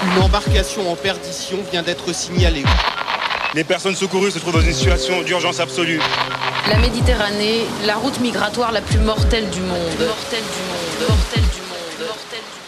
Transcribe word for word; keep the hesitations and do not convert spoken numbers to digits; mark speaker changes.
Speaker 1: Une embarcation en perdition vient d'être signalée.
Speaker 2: Les personnes secourues se trouvent dans une situation d'urgence absolue.
Speaker 3: La Méditerranée, la route migratoire la plus mortelle du monde. Mortelle du monde. Mortelle du monde. Mortelle du monde.